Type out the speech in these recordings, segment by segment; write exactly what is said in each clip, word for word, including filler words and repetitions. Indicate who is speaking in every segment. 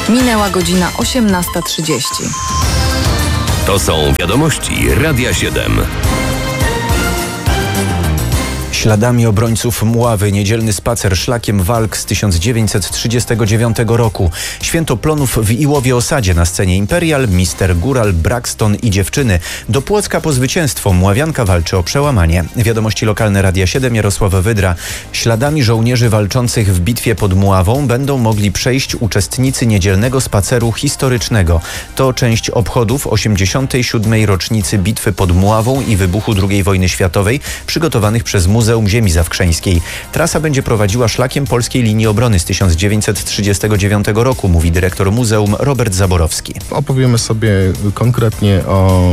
Speaker 1: Minęła godzina osiemnasta trzydzieści.
Speaker 2: To są wiadomości Radia siedem.
Speaker 3: Śladami obrońców Mławy niedzielny spacer szlakiem walk z tysiąc dziewięćset trzydziestego dziewiątego roku. Święto Plonów w Iłowie Osadzie, na scenie Imperial, Mister Góral, Braxton i dziewczyny. Do Płocka po zwycięstwo. Mławianka walczy o przełamanie. Wiadomości lokalne Radia siedem, Jarosław Wydra. Śladami żołnierzy walczących w bitwie pod Mławą będą mogli przejść uczestnicy niedzielnego spaceru historycznego. To część obchodów osiemdziesiątej siódmej rocznicy bitwy pod Mławą i wybuchu drugiej wojny światowej, przygotowanych przez Muzeum Ziemi Zawkrzeńskiej. Trasa będzie prowadziła szlakiem polskiej linii obrony z tysiąc dziewięćset trzydziestego dziewiątego roku, mówi dyrektor muzeum Robert Zaborowski.
Speaker 4: Opowiemy sobie konkretnie o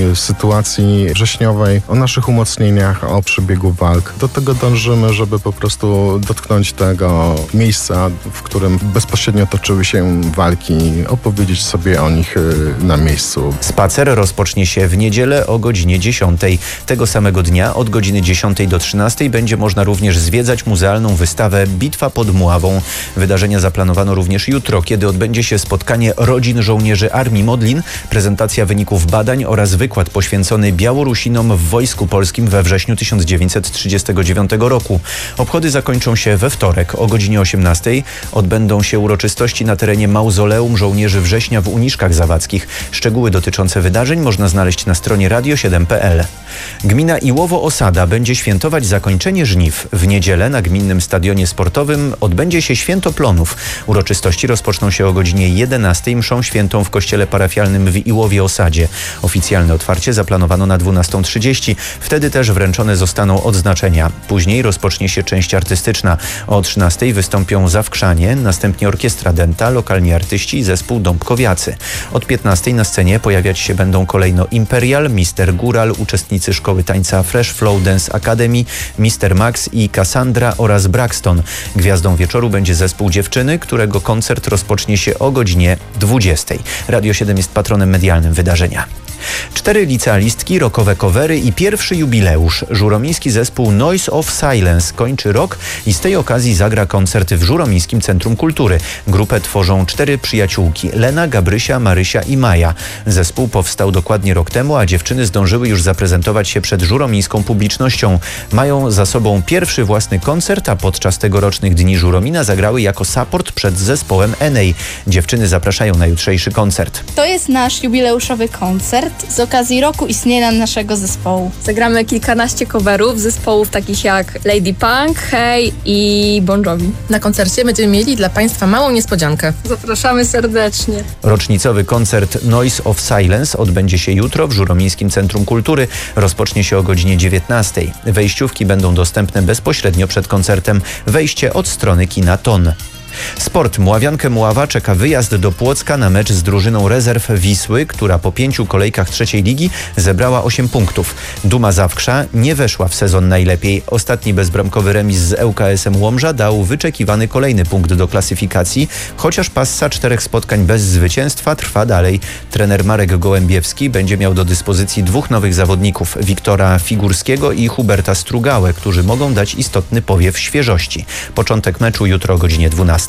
Speaker 4: sytuacji wrześniowej, o naszych umocnieniach, o przebiegu walk. Do tego dążymy, żeby po prostu dotknąć tego miejsca, w którym bezpośrednio toczyły się walki, opowiedzieć sobie o nich na miejscu.
Speaker 3: Spacer rozpocznie się w niedzielę o godzinie dziesiątej. Tego samego dnia od godziny dziesiątej do trzynastej będzie można również zwiedzać muzealną wystawę Bitwa pod Mławą. Wydarzenia zaplanowano również jutro, kiedy odbędzie się spotkanie rodzin żołnierzy Armii Modlin, prezentacja wyników badań oraz wykład poświęcony Białorusinom w Wojsku Polskim we wrześniu tysiąc dziewięćset trzydziestego dziewiątego roku. Obchody zakończą się we wtorek o godzinie osiemnastej. Odbędą się uroczystości na terenie Mauzoleum Żołnierzy Września w Uniszkach Zawadskich. Szczegóły dotyczące wydarzeń można znaleźć na stronie radio siedem kropka p l. Gmina Iłowo Osada będzie świętować zakończenie żniw. W niedzielę na gminnym stadionie sportowym odbędzie się Święto Plonów. Uroczystości rozpoczną się o godzinie jedenastej mszą świętą w kościele parafialnym w Iłowie Osadzie. Oficjalne otwarcie zaplanowano na dwunastą trzydzieści. Wtedy też wręczone zostaną odznaczenia. Później rozpocznie się część artystyczna. O trzynastej wystąpią Zawkrzanie, następnie Orkiestra Dęta, lokalni artyści i zespół Dąbkowiacy. Od piętnastej na scenie pojawiać się będą kolejno Imperial, Mister Góral, uczestnicy Szkoły Tańca Fresh Flow Dance Academy, Mister Max i Cassandra oraz Braxton. Gwiazdą wieczoru będzie zespół Dziewczyny, którego koncert rozpocznie się o godzinie dwudziestej. Radio siedem jest patronem medialnym wydarzenia. Cztery licealistki, rockowe covery i pierwszy jubileusz. Żuromiński zespół Noise of Silence kończy rok i z tej okazji zagra koncert w Żuromińskim Centrum Kultury. Grupę tworzą cztery przyjaciółki: Lena, Gabrysia, Marysia i Maja. Zespół powstał dokładnie rok temu, a dziewczyny zdążyły już zaprezentować się przed żuromińską publicznością. Mają za sobą pierwszy własny koncert, a podczas tegorocznych Dni Żuromina zagrały jako support przed zespołem N A. Dziewczyny zapraszają na jutrzejszy koncert.
Speaker 5: To jest nasz jubileuszowy koncert z okazji roku istnienia naszego zespołu.
Speaker 6: Zagramy kilkanaście coverów zespołów takich jak Lady Punk, Hey i Bon Jovi.
Speaker 7: Na koncercie będziemy mieli dla Państwa małą niespodziankę.
Speaker 6: Zapraszamy serdecznie.
Speaker 3: Rocznicowy koncert Noise of Silence odbędzie się jutro w Żuromińskim Centrum Kultury. Rozpocznie się o godzinie dziewiętnastej. Wejściówki będą dostępne bezpośrednio przed koncertem. Wejście od strony kina Ton. Sport. Mławiankę Mława czeka wyjazd do Płocka na mecz z drużyną rezerw Wisły, która po pięciu kolejkach trzeciej ligi zebrała osiem punktów. Duma Zawkrza nie weszła w sezon najlepiej. Ostatni bezbramkowy remis z L K S-em Łomża dał wyczekiwany kolejny punkt do klasyfikacji, chociaż passa czterech spotkań bez zwycięstwa trwa dalej. Trener Marek Gołębiewski będzie miał do dyspozycji dwóch nowych zawodników: Wiktora Figurskiego i Huberta Strugałę, którzy mogą dać istotny powiew świeżości. Początek meczu jutro o godzinie dwunastej.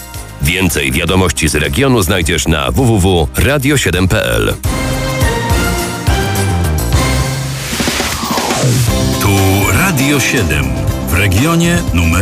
Speaker 2: Więcej wiadomości z regionu znajdziesz na w w w kropka radio siedem kropka p l.
Speaker 8: Tu Radio siedem w regionie numer